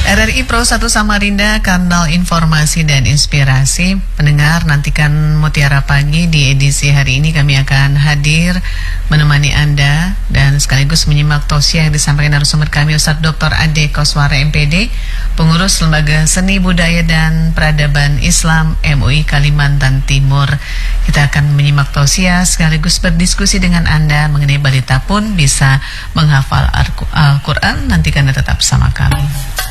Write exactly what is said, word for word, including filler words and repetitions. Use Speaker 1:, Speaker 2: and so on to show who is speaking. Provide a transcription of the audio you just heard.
Speaker 1: R R I Pro satu Samarinda, kanal informasi dan inspirasi. Pendengar, nantikan Mutiara Pagi di edisi hari ini. Kami akan hadir menemani Anda dan sekaligus menyimak tausiah yang disampaikan narasumber kami, Ustadz Doktor Ade Koswara M P D, Pengurus Lembaga Seni Budaya dan Peradaban Islam M U I Kalimantan Timur. Kita akan menyimak tausiah sekaligus berdiskusi dengan Anda mengenai balita pun bisa menghafal Al-Quran. Nantikan Anda tetap bersama kami.